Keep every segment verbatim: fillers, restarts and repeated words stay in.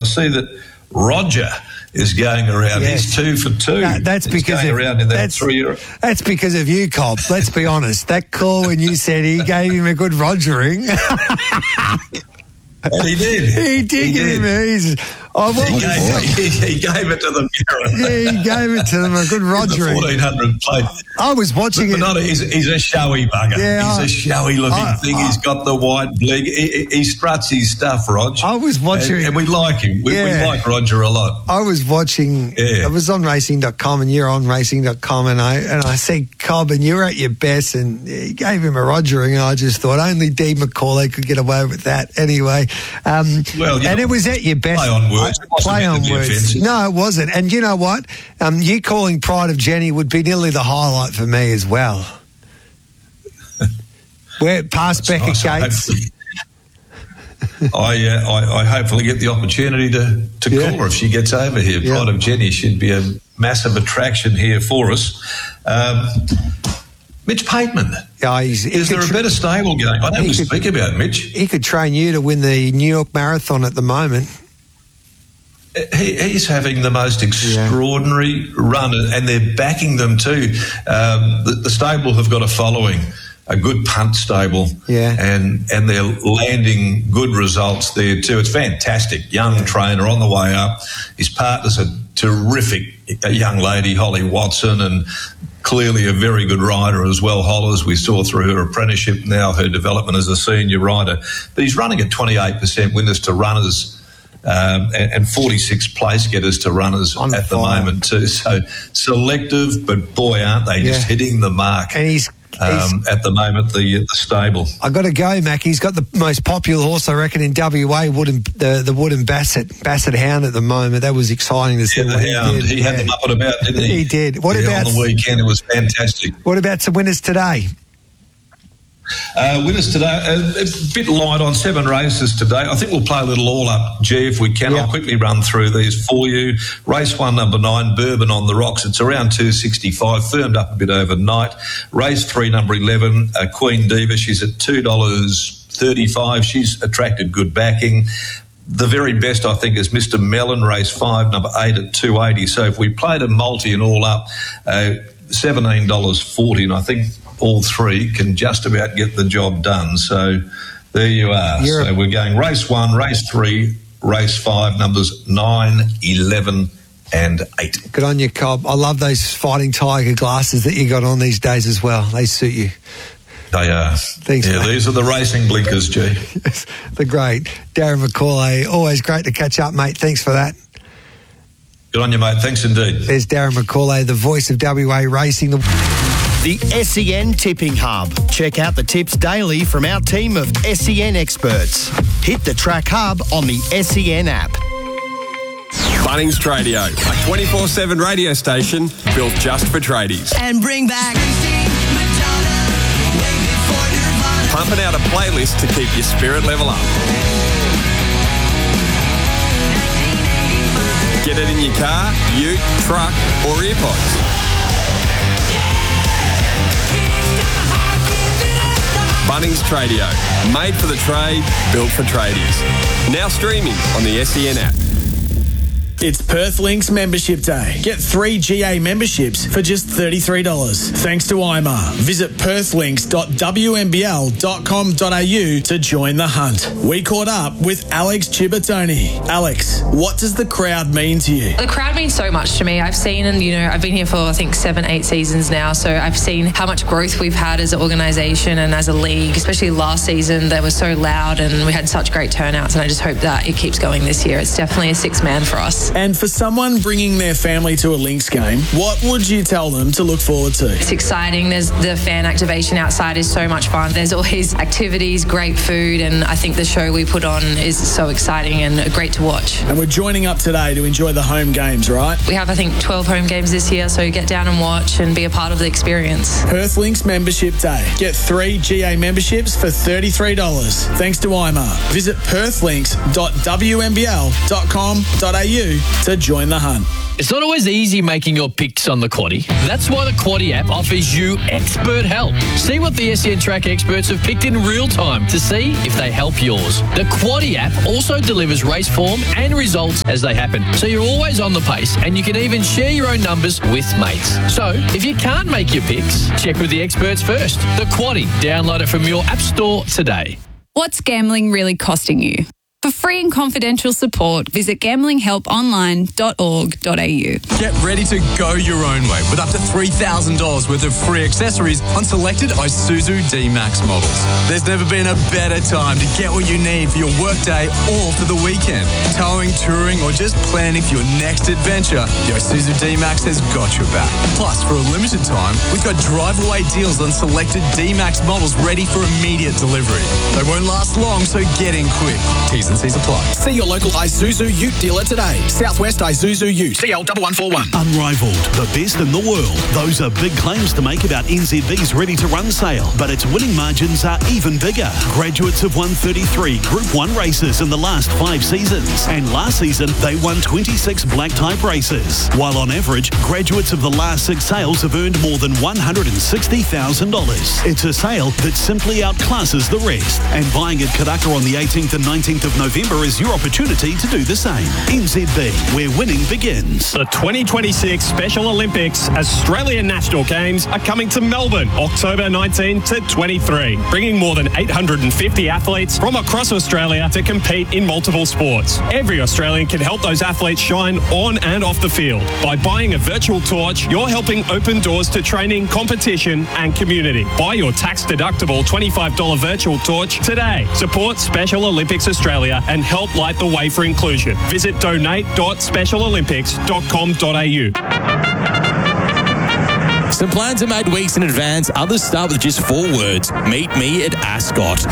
see that Roger is going around. Yes. He's two for two. No, that's He's because going of, around in that that's, three year. That's because of you, Cobb. Let's be honest. That call when you said he gave him a good rogering. And he did. He did he give did. him a... He's, oh, well, he, gave, he, he gave it to the mirror. Yeah, he gave it to them, a good rogering. The fourteen hundred plate. I was watching but, it. But not, he's, he's a showy bugger. Yeah, he's I, a showy looking I, thing. I, he's got the white bling. He, he struts his stuff, Rog. I was watching... And, and we like him. We, yeah. we like Roger a lot. I was watching... Yeah. I was on racing dot com and you're on racing dot com and I and I said, Cobb, and you're at your best, and he gave him a rogering, and I just thought only Dee McCauley could get away with that anyway. Um, well, and know, it was at your best. Play on words. I, play on words. Offensive. No, it wasn't. And you know what? Um, you calling Pride of Jenny would be nearly the highlight for me as well. We're past Becca nice. Gates. I, uh, I I hopefully get the opportunity to, to yeah. call her if she gets over here. Yeah. Pride of Jenny should be a massive attraction here for us. Um, Mitch Pateman. Yeah, he's, Is there a tra- better stable going? I don't could, speak about Mitch. He could train you to win the New York Marathon at the moment. He, he's having the most extraordinary yeah. run, and they're backing them too. Um, the, the stable have got a following, a good punt stable, yeah. and and they're landing good results there too. It's fantastic. Young yeah. trainer on the way up. His partner's a terrific a young lady, Holly Watson, and clearly a very good rider as well, Hollers. We saw through her apprenticeship now, her development as a senior rider. But he's running at twenty-eight percent winners to runners. Um, and, and forty-six place getters to runners On at fire. the moment too. So selective, but boy, aren't they yeah. just hitting the mark. And he's, he's um, at the moment, the the stable. I got to go, Mac. He's got the most popular horse, I reckon, in W A, Wooden, the the Wooden Basset Basset Hound at the moment. That was exciting to see. Yeah, the what Hound. He, did. he yeah. had them up and about, didn't he? He did. What yeah, about on the weekend? It was fantastic. What about some winners today? Uh, winners today, a, a bit light on seven races today. I think we'll play a little all up, G, if we can. Yeah. I'll quickly run through these for you. Race one, number nine, Bourbon on the Rocks. It's around two sixty-five, firmed up a bit overnight. Race three, number eleven, uh, Queen Diva. She's at two dollars thirty-five. She's attracted good backing. The very best, I think, is Mister Mellon, race five, number eight at two eighty. So if we played a multi and all up, uh, seventeen dollars forty, and I think all three can just about get the job done. So there you are. You're so we're going race one, race three, race five, numbers nine, eleven and eight. Good on you, Cobb. I love those Fighting Tiger glasses that you got on these days as well. They suit you. They are. Thanks, yeah, mate. these are the racing blinkers, G. Yes, the great Darren McCauley. Always great to catch up, mate. Thanks for that. Good on you, mate. Thanks indeed. There's Darren McCauley, the voice of W A Racing. The S E N Tipping Hub. Check out the tips daily from our team of S E N experts. Hit the Track Hub on the S E N app. Bunnings Tradio, a twenty-four seven radio station built just for tradies. And bring back Pumping out a playlist to keep your spirit level up. Get it in your car, ute, truck or earpods. Bunnings Tradio, made for the trade, built for tradies. Now streaming on the S E N app. It's Perth Links Membership Day. Get three G A memberships for just thirty-three dollars. Thanks to I M A R. Visit perthlinks dot w m b l dot com dot a u to join the hunt. We caught up with Alex Chibatoni. Alex, what does the crowd mean to you? The crowd means so much to me. I've seen, and you know, I've been here for I think seven, eight seasons now, so I've seen how much growth we've had as an organisation and as a league, especially last season that was so loud and we had such great turnouts, and I just hope that it keeps going this year. It's definitely a six man for us. And for someone bringing their family to a Lynx game, what would you tell them to look forward to? It's exciting. There's the fan activation outside is so much fun. There's always activities, great food, and I think the show we put on is so exciting and great to watch. And we're joining up today to enjoy the home games, right? We have, I think, twelve home games this year, so get down and watch and be a part of the experience. Perth Links Membership Day. Get three G A memberships for thirty-three dollars. Thanks to I M A R. Visit perthlinks dot w m b l dot com dot a u to join the hunt. It's not always easy making your picks on the Quaddie. That's why the Quaddie app offers you expert help. See what the S E N Track experts have picked in real time to see if they help yours. The Quaddie app also delivers race form and results as they happen, so you're always on the pace and you can even share your own numbers with mates. So, if you can't make your picks, check with the experts first. The Quaddie. Download it from your app store today. What's gambling really costing you? For free and confidential support, visit gambling help online dot org dot a u. Get ready to go your own way with up to three thousand dollars worth of free accessories on selected Isuzu D-Max models. There's never been a better time to get what you need for your workday or for the weekend. Towing, touring, or just planning for your next adventure, the Isuzu D-Max has got your back. Plus, for a limited time, we've got drive-away deals on selected D-Max models ready for immediate delivery. They won't last long, so get in quick. T's and C's apply. See your local Isuzu Ute dealer today. Southwest Isuzu Ute. C L one one four one. Unrivaled, the best in the world. Those are big claims to make about N Z B's ready-to-run sale, but its winning margins are even bigger. Graduates have won thirty-three Group one races in the last five seasons, and last season they won twenty-six black-type races. While on average, graduates of the last six sales have earned more than one hundred sixty thousand dollars. It's a sale that simply outclasses the rest, and buying at Kadaka on the eighteenth and nineteenth of November is your opportunity to do the same. N Z B, where winning begins. The twenty twenty-six Special Olympics Australian National Games are coming to Melbourne, October nineteenth to twenty-three, bringing more than eight hundred fifty athletes from across Australia to compete in multiple sports. Every Australian can help those athletes shine on and off the field. By buying a virtual torch, you're helping open doors to training, competition and community. Buy your tax-deductible twenty-five dollars virtual torch today. Support Special Olympics Australia and help light the way for inclusion. Visit donate dot special olympics dot com dot a u. Some plans are made weeks in advance. Others start with just four words. Meet me at Ascot.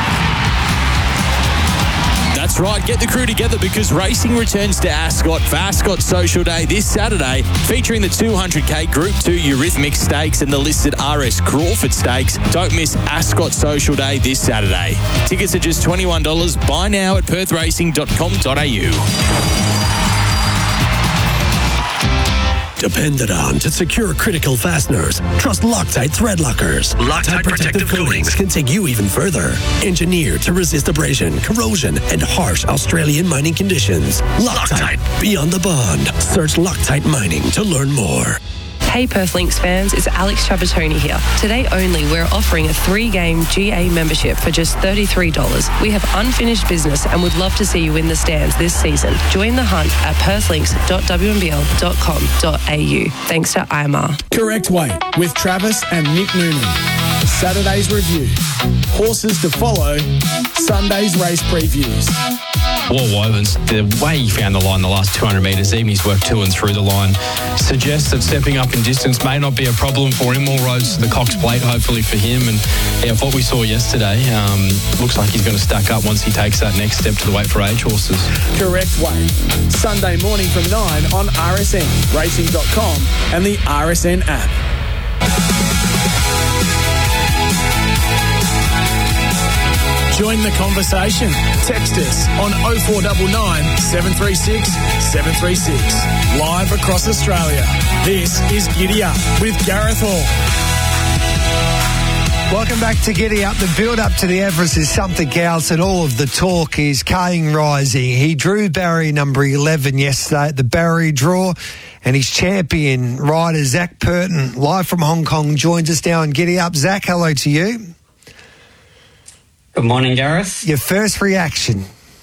That's right, get the crew together because racing returns to Ascot for Ascot Social Day this Saturday, featuring the two hundred k Group two Eurythmic Stakes and the listed R S Crawford Stakes. Don't miss Ascot Social Day this Saturday. Tickets are just twenty-one dollars. Buy now at perth racing dot com dot a u. Depended on to secure critical fasteners. Trust Loctite Thread Lockers. Loctite protective coatings can take you even further. Engineered to resist abrasion, corrosion, and harsh Australian mining conditions. Loctite, beyond the bond. Search Loctite Mining to learn more. Hey Perth Lynx fans, it's Alex Trapattoni here. Today only, we're offering a three-game G A membership for just thirty-three dollars. We have unfinished business and would love to see you in the stands this season. Join the hunt at perth links dot w m b l dot com dot a u. Thanks to I M A R. Correct Weight with Travis and Nick Noonan. Saturday's review. Horses to follow. Sunday's race previews. War Wovens, the way he found the line the last two hundred metres, even his work to and through the line, suggests that stepping up in distance may not be a problem for him. More roads to the Cox Plate, hopefully for him. And yeah, what we saw yesterday, um, looks like he's going to stack up once he takes that next step to the weight for age horses. Correct Weight. Sunday morning from nine on R S N, racing dot com and the R S N app. Join the conversation. Text us on oh four nine nine, seven three six, seven three six. Live across Australia. This is Giddy Up with Gareth Hall. Welcome back to Giddy Up. The build-up to the Everest is something else, and all of the talk is Kane Rising. He drew Barry number eleven yesterday at the Barry draw, and his champion rider, Zach Purton, live from Hong Kong, joins us now on Giddy Up. Zach, hello to you. Good morning, Gareth. Your first reaction?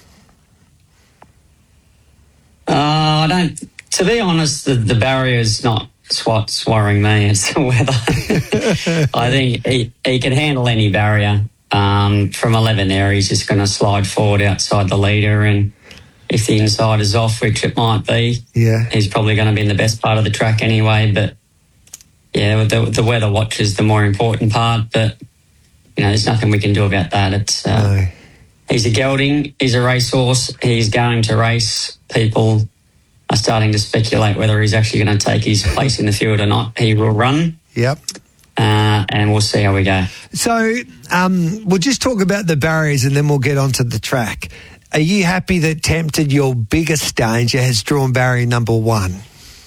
Uh, I don't. To be honest, the, the barrier is not what's worrying me. It's the weather. I think he, he can handle any barrier. Um, from eleven there, he's just going to slide forward outside the leader, and if the inside is off, which it might be, yeah, he's probably going to be in the best part of the track anyway. But yeah, the, the weather watch is the more important part. But you know, there's nothing we can do about that. It's uh, no. He's a gelding. He's a racehorse. He's going to race. People are starting to speculate whether he's actually going to take his place in the field or not. He will run. Yep. Uh, and we'll see how we go. So um, we'll just talk about the barriers and then we'll get onto the track. Are you happy that Tempted, your biggest danger, has drawn barrier number one?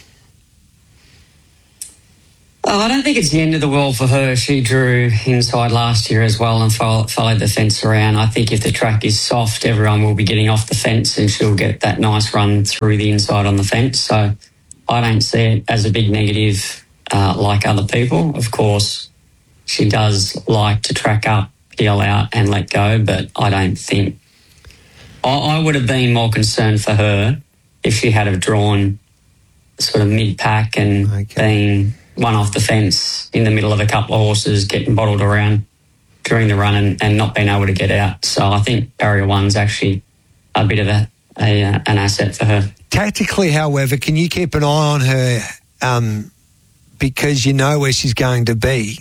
Oh, I don't think it's the end of the world for her. She drew inside last year as well and follow, followed the fence around. I think if the track is soft, everyone will be getting off the fence and she'll get that nice run through the inside on the fence. So I don't see it as a big negative uh, like other people. Of course, she does like to track up, peel out and let go, but I don't think... I, I would have been more concerned for her if she had have drawn sort of mid-pack and okay. been... one off the fence in the middle of a couple of horses getting bottled around during the run and, and not being able to get out. So I think barrier one's actually a bit of a, a uh, an asset for her. Tactically, however, can you keep an eye on her um, because you know where she's going to be?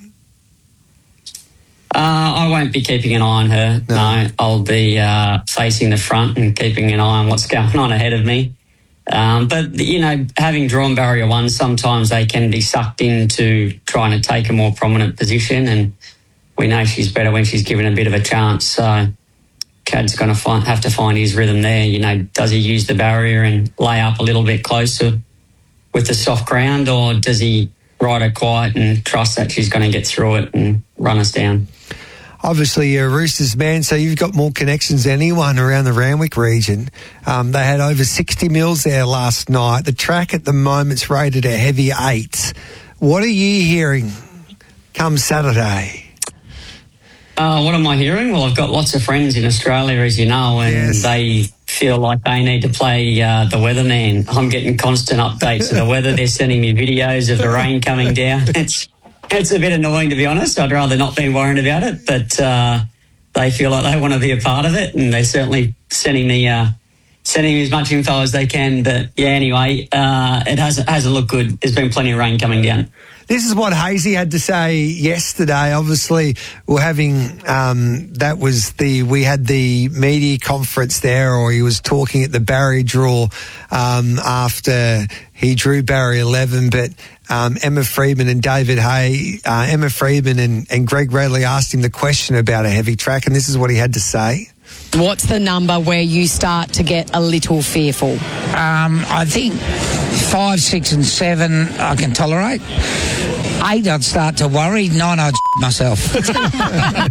Uh, I won't be keeping an eye on her. No, no I'll be uh, facing the front and keeping an eye on what's going on ahead of me. Um, but, you know, having drawn barrier one, sometimes they can be sucked into trying to take a more prominent position, and we know she's better when she's given a bit of a chance. So Cad's going to find, have to find his rhythm there. You know, does he use the barrier and lay up a little bit closer with the soft ground, or does he ride her quiet and trust that she's going to get through it and run us down? Obviously, you're a Roosters man, so you've got more connections than anyone around the Randwick region. Um, they had over sixty mils there last night. The track at the moment's rated a heavy eight. What are you hearing come Saturday? Uh, what am I hearing? Well, I've got lots of friends in Australia, as you know, and yes. they feel like they need to play uh, the weatherman. I'm getting constant updates of the weather. They're sending me videos of the rain coming down. It's It's a bit annoying, to be honest. I'd rather not be worried about it, but uh, they feel like they want to be a part of it, and they're certainly sending me uh, sending me as much info as they can. But yeah, anyway, uh, it hasn't hasn't looked good. There's been plenty of rain coming down. This is what Hazy had to say yesterday. Obviously, we're having um, that was the we had the media conference there, or he was talking at the barrier draw um, after he drew barrier eleven, but. Um, Emma Freedman and David Hay, uh, Emma Freedman and, and Greg Radley asked him the question about a heavy track, and this is what he had to say. What's the number where you start to get a little fearful? Um, I think five, six and seven I can tolerate. Eight I'd start to worry. Nine I'd myself. I,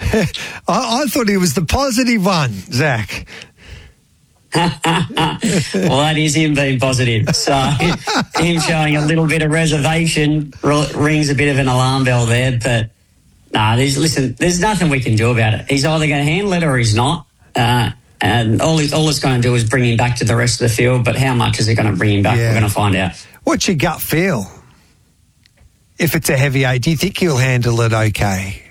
I thought he was the positive one, Zach. Well, that is him being positive. So him showing a little bit of reservation rings a bit of an alarm bell there. But no, there's, listen, there's nothing we can do about it. He's either going to handle it or he's not. Uh, and all, he, all it's going to do is bring him back to the rest of the field. But how much is it going to bring him back? Yeah. We're going to find out. What's your gut feel? If it's a heavy eight, do you think he'll handle it okay?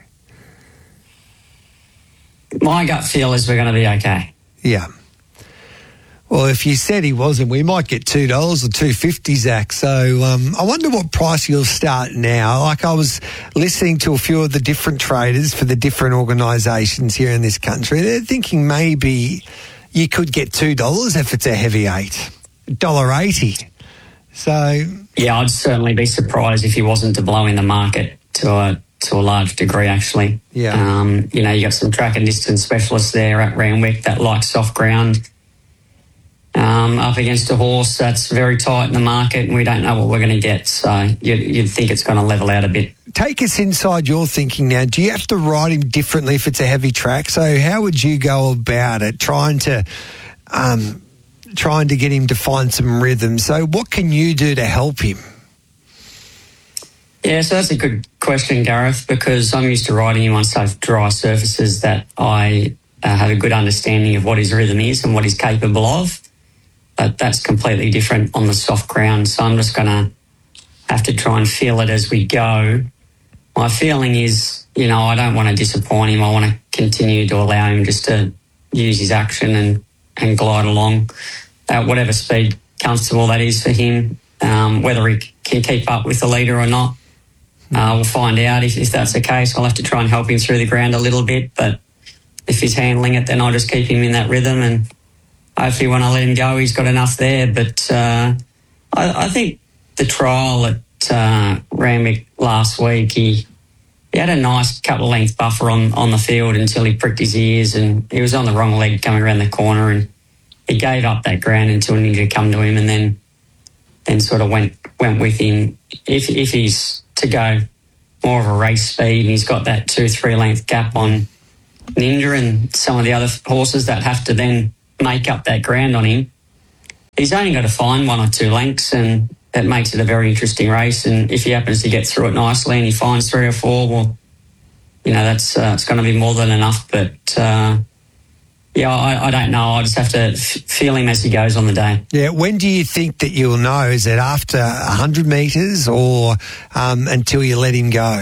My gut feel is we're going to be okay. Yeah. Well, if you said he wasn't, we might get two dollars or two fifty, Zach. So um, I wonder what price he'll start now. Like I was listening to a few of the different traders for the different organisations here in this country. They're thinking maybe you could get two dollars if it's a heavy eight, one dollar eighty. So yeah, I'd certainly be surprised if he wasn't to blow in the market to a to a large degree. Actually, yeah. Um, you know, you got some track and distance specialists there at Randwick that like soft ground. Um, up against a horse that's very tight in the market, and we don't know what we're going to get. So you'd, you'd think it's going to level out a bit. Take us inside your thinking now. Do you have to ride him differently if it's a heavy track? So how would you go about it, trying to um, trying to get him to find some rhythm? So what can you do to help him? Yeah, so that's a good question, Gareth, because I'm used to riding him on such dry surfaces that I uh, have a good understanding of what his rhythm is and what he's capable of. But that's completely different on the soft ground. So I'm just going to have to try and feel it as we go. My feeling is, you know, I don't want to disappoint him. I want to continue to allow him just to use his action and, and glide along at whatever speed comfortable that is for him. Um, whether he can keep up with the leader or not, uh, we'll find out. If, if that's the case, I'll have to try and help him through the ground a little bit. But if he's handling it, then I'll just keep him in that rhythm, and hopefully when I let him go, he's got enough there. But uh, I, I think the trial at uh, Randwick last week, he he had a nice couple of length buffer on, on the field until he pricked his ears, and he was on the wrong leg coming around the corner, and he gave up that ground until Ninja come to him, and then then sort of went went with him. If if he's to go more of a race speed, and he's got that two, three length gap on Ninja and some of the other horses that have to then make up that ground on him, he's only got to find one or two lengths, and that makes it a very interesting race. And if he happens to get through it nicely and he finds three or four, well, you know, that's uh, it's going to be more than enough. But uh, yeah, I, I don't know. I just have to f- feel him as he goes on the day. Yeah, when do you think that you'll know? Is it after one hundred metres or um, until you let him go?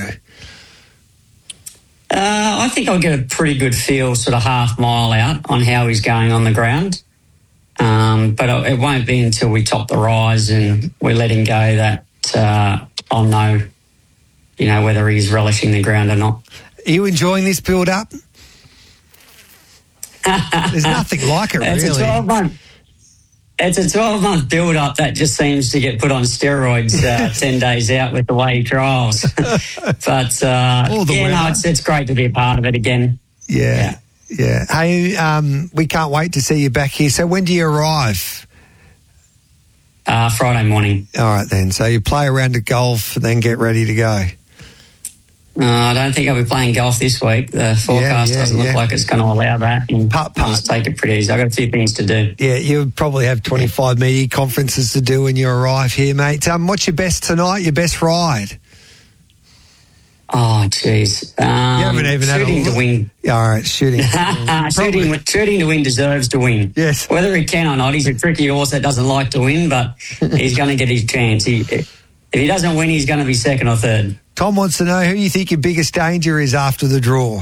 Uh, I think I'll get a pretty good feel sort of half mile out on how he's going on the ground. Um, but it won't be until we top the rise and we let him go that uh, I'll know, you know, whether he's relishing the ground or not. Are you enjoying this build-up? There's nothing like it, it's really. A twelve month, it's a twelve-month build-up that just seems to get put on steroids uh, ten days out with the way he trials. But, uh, All the yeah, weather. no, it's, it's great to be a part of it again. Yeah. yeah. Yeah. Hey, um, we can't wait to see you back here. So when do you arrive? Uh, Friday morning. All right, then. So you play around at golf and then get ready to go. Uh, I don't think I'll be playing golf this week. The forecast Yeah, yeah, doesn't yeah. look like it's going to allow that. And Putt, I'll just take it pretty easy. I've got a few things to do. Yeah, you probably have twenty-five media conferences to do when you arrive here, mate. Um, what's your best tonight, your best ride? Oh, jeez. Um, You haven't even had a shooting look. to win. Yeah, all right, shooting. shooting, shooting to win deserves to win. Yes. Whether he can or not, he's a tricky horse that doesn't like to win, but he's going to get his chance. He, if he doesn't win, he's going to be second or third. Tom wants to know who you think your biggest danger is after the draw.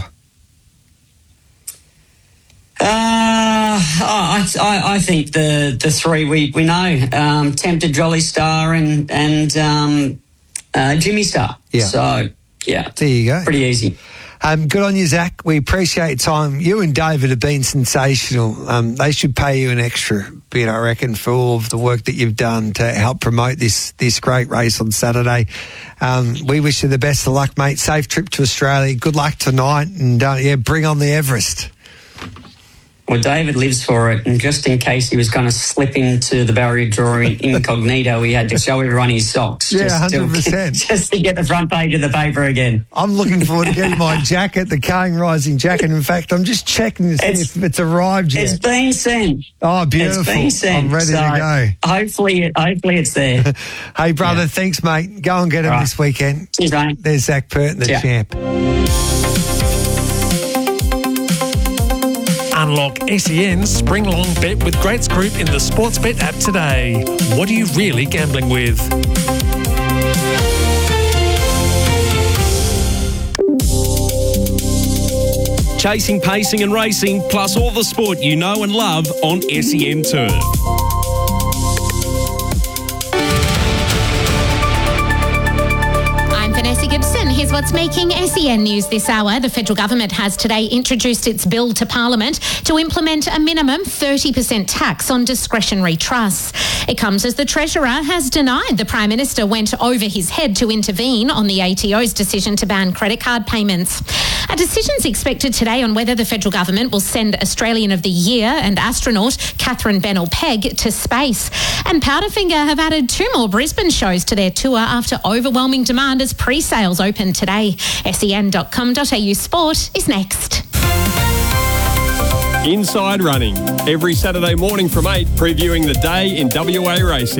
Uh, I, I, I think the, the three we, we know, um, Tempted, Jolly Star and, and um, uh, Jimmy Star. Yeah. So, yeah. There you go. Pretty easy. Um, good on you, Zach. We appreciate your time. You and David have been sensational. Um, they should pay you an extra bit, I reckon, for all of the work that you've done to help promote this this great race on Saturday. Um, we wish you the best of luck, mate. Safe trip to Australia. Good luck tonight. And, uh, yeah, bring on the Everest. Well, David lives for it, and just in case he was going to slip into the barrier draw incognito, we had to show everyone his socks. Yeah, just one hundred percent. To, just to get the front page of the paper again. I'm looking forward to getting my jacket, the Cane Rising jacket. In fact, I'm just checking to see It's- if it's arrived yet. It's been sent. Oh, beautiful. It's been sent. I'm ready so to go. Hopefully, hopefully it's there. Hey, brother, thanks, mate. Go and get him Right. this weekend. Cheers, mate. There's Zach Purton, the Yeah. champ. Unlock S E N's Spring Long Bet with Greats Group in the Sportsbet app today. What are you really gambling with? Chasing, pacing and racing, plus all the sport you know and love on S E N Turf. I'm Vanessa Gibson. Here's what's making S E N news this hour. The federal government has today introduced its bill to Parliament to implement a minimum thirty percent tax on discretionary trusts. It comes as the Treasurer has denied the Prime Minister went over his head to intervene on the A T O's decision to ban credit card payments. A decision's expected today on whether the federal government will send Australian of the Year and astronaut Catherine Bennell-Pegg to space. And Powderfinger have added two more Brisbane shows to their tour after overwhelming demand as pre-sales open today. S E N dot com dot A U sport is next. Inside Running, every Saturday morning from eight, previewing the day in W A racing.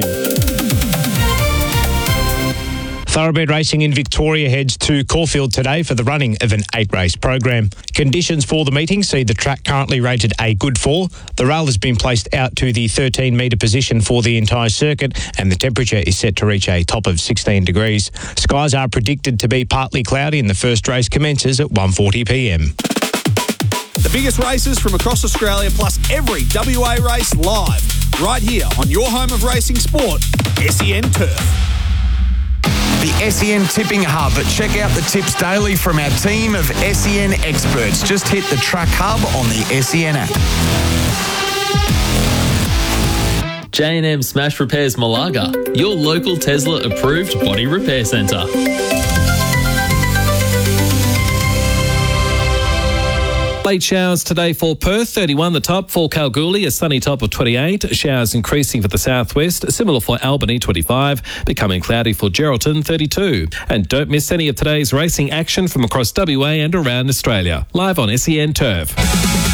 Thoroughbred Racing in Victoria heads to Caulfield today for the running of an eight-race program. Conditions for the meeting see the track currently rated a good four. The rail has been placed out to the thirteen metre position for the entire circuit, and the temperature is set to reach a top of sixteen degrees. Skies are predicted to be partly cloudy, and the first race commences at one forty p m. The biggest races from across Australia, plus every W A race live, right here on your home of racing sport, S E N Turf. The S E N Tipping Hub. Check out the tips daily from our team of S E N experts. Just hit the Track Hub on the S E N app. J and M Smash Repairs Malaga, your local Tesla approved body repair centre. Late showers today for Perth, thirty-one the top. For Kalgoorlie, a sunny top of twenty-eight. Showers increasing for the southwest. Similar for Albany, twenty-five. Becoming cloudy for Geraldton, thirty-two. And don't miss any of today's racing action from across W A and around Australia. Live on S E N Turf.